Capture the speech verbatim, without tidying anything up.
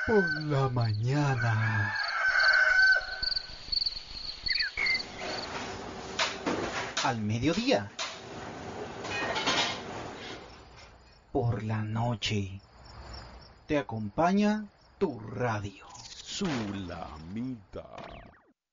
por la mañana. Al mediodía. Por la noche. Te acompaña tu radio. Sulamita.